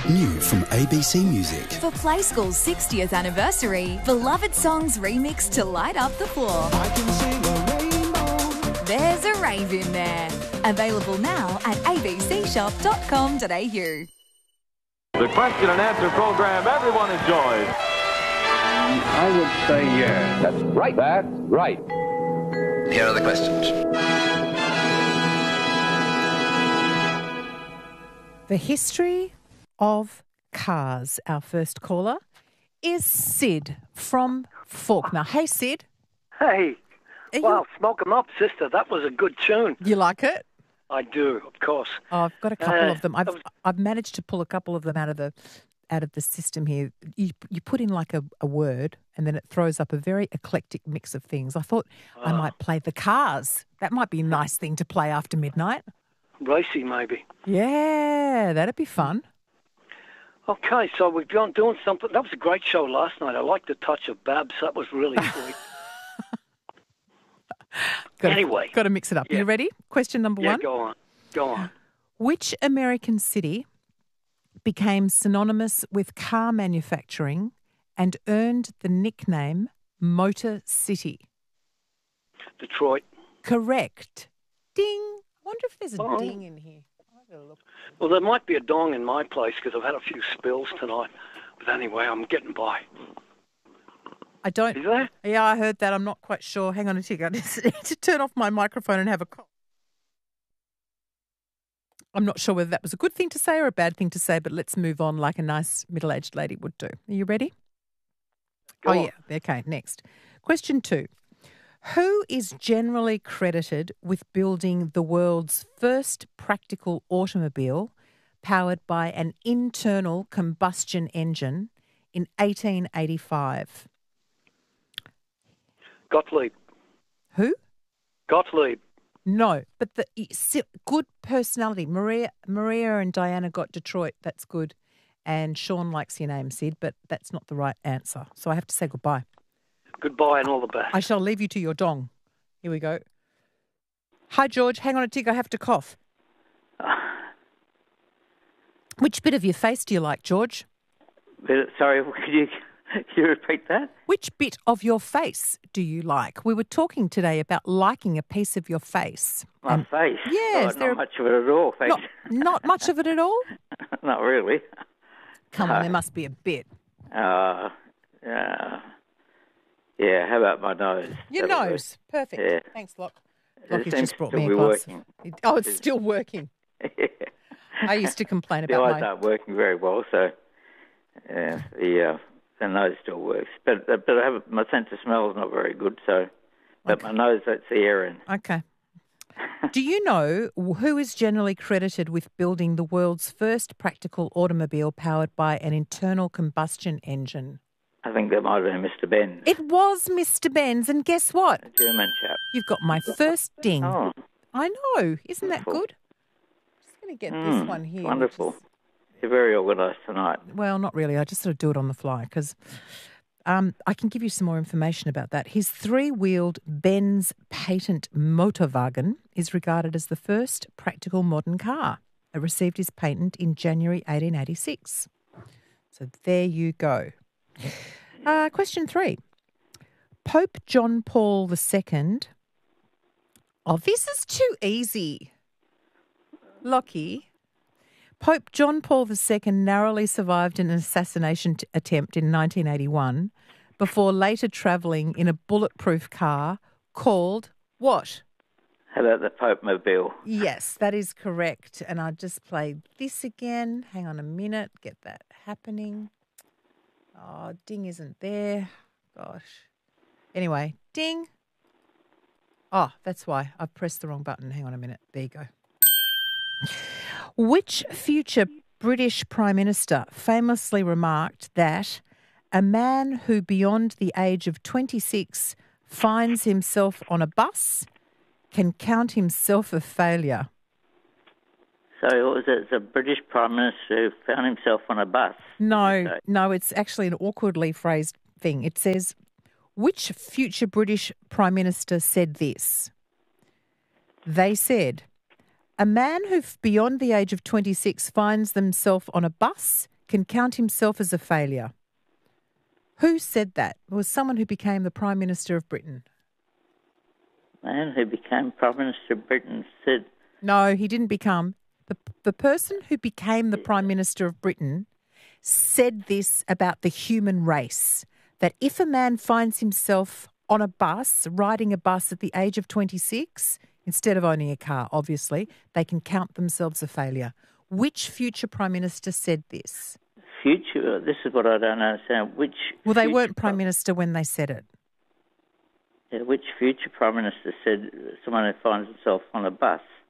New from ABC Music. For Play School's 60th anniversary, beloved songs remixed to light up the floor. I can sing a rainbow. There's a rave in there. Available now at abcshop.com.au. The question and answer program everyone enjoys. I would say yes. That's right. That's right. Here are the questions. The history of cars. Our first caller is Sid from Faulkner. Hey, Sid. Hey, Are wow, Smoke 'em Up, sister. That was a good tune. You like it? I do, of course. Oh, I've got a couple of them. that was- I've managed to pull a couple of them out of the system here. You put in like a word and then it throws up a very eclectic mix of things. I thought I might play the Cars. That might be a nice thing to play after midnight. Racy, maybe. Yeah, that'd be fun. Okay, so we've been doing something. That was a great show last night. I liked the touch of Babs. That was really sweet. Anyway. Got to mix it up. Yeah. You ready? Question number Yeah, one. go on. Which American city became synonymous with car manufacturing and earned the nickname Motor City? Detroit. Correct. Ding. I wonder if there's a Oh. ding in here. I'll have a look. Well, there might be a dong in my place because I've had a few spills tonight. But anyway, I'm getting by. I don't. Is there? Yeah, I heard that. I'm not quite sure. Hang on a second. I just need to turn off my microphone and have a cough. I'm not sure whether that was a good thing to say or a bad thing to say, but let's move on like a nice middle-aged lady would do. Are you ready? Go on. Yeah. Okay, next. Question 2. Who is generally credited with building the world's first practical automobile powered by an internal combustion engine in 1885? Gottlieb. Who? Gottlieb. No, but good personality. Maria and Diana got Detroit. That's good. And Sean likes your name, Sid, but that's not the right answer. So I have to say goodbye. Goodbye and all the best. I shall leave you to your dong. Here we go. Hi, George. Hang on a tick. I have to cough. Which bit of your face do you like, George? Sorry, could you repeat that? Which bit of your face do you like? We were talking today about liking a piece of your face. My face? Yes. Oh, not much of it at all, thanks. Not much of it at all? Not really. Come on, there must be a bit. Yeah, how about my nose? Your That'll nose. Perfect. Yeah. Thanks, Lock. It Lockie's seems just brought to me a be glass. working. Oh, it's still working. I used to complain The about eyes aren't working very well, so the nose still works. But I have my sense of smell is not very good, so. But my nose lets the air in. Okay. Do you know who is generally credited with building the world's first practical automobile powered by an internal combustion engine? I think that might have been Mr. Benz, It was Mr. Benz, and guess what? a German chap. You've got my first ding. Oh, I know. Isn't that Wonderful. good? Just going to get this one here. which wonderful. is- You're very organised tonight. Well, not really. I just sort of do it on the fly because I can give you some more information about that. His three-wheeled Benz patent Motorwagen is regarded as the first practical modern car. It received his patent in January 1886. So there you go. Question 3. Pope John Paul II. Oh, this is too easy. Lockie. Pope John Paul II narrowly survived an assassination attempt in 1981 before later travelling in a bulletproof car called what? How about the Pope Mobile? Yes, that is correct. And I'll just play this again. Hang on a minute. Get that happening. Oh, ding isn't there. Gosh. Anyway, ding. Oh, that's why. I've pressed the wrong button. Hang on a minute. There you go. Which future British Prime Minister famously remarked that a man who beyond the age of 26 finds himself on a bus can count himself a failure? So what was it? It's a British Prime Minister who found himself on a bus. No, it's actually an awkwardly phrased thing. It says, which future British Prime Minister said this? They said, a man who beyond the age of 26 finds themselves on a bus can count himself as a failure. Who said that? It was someone who became the Prime Minister of Britain. Man who became Prime Minister of Britain said... No, he didn't become. The person who became the Prime Minister of Britain said this about the human race, that if a man finds himself on a bus, riding a bus at the age of 26, instead of owning a car, obviously, they can count themselves a failure. Which future Prime Minister said this? Future? This is what I don't understand. Which? Well, they weren't Prime Minister when they said it. Yeah, which future Prime Minister said someone who finds himself on a bus?